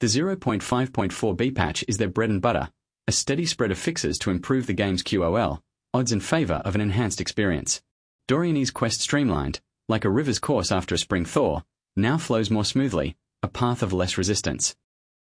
The 0.5.4b patch is their bread and butter, a steady spread of fixes to improve the game's QOL, odds in favor of an enhanced experience. Dorione's quest streamlined, like a river's course after a spring thaw, now flows more smoothly, a path of less resistance.